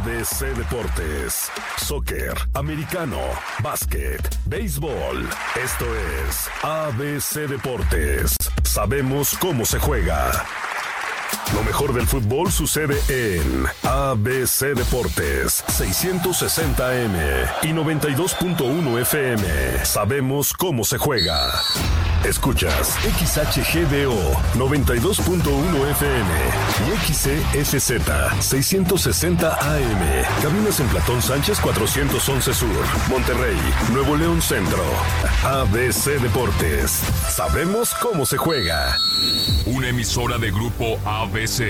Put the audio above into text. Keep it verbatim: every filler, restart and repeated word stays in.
A B C Deportes, soccer, americano, básquet, béisbol. Esto es A B C Deportes. Sabemos cómo se juega. Lo mejor del fútbol sucede en A B C Deportes, seiscientos sesenta A M y noventa y dos punto uno F M. Sabemos cómo se juega. Escuchas X H G D O noventa y dos punto uno F M y X C F Z seiscientos sesenta A M. Cabinas en Platón Sánchez cuatrocientos once Sur, Monterrey, Nuevo León Centro. A B C Deportes. Sabemos cómo se juega. Una emisora de Grupo A B C.